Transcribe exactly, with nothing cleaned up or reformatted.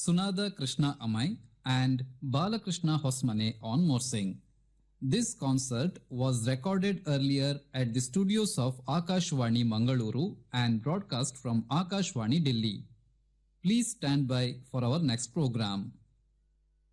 Sunada Krishna Amai and Balakrishna Hosmane on Morsing. This concert was recorded earlier at the studios of Akashvani Mangaluru and broadcast from Akashvani Delhi. Please stand by for our next program.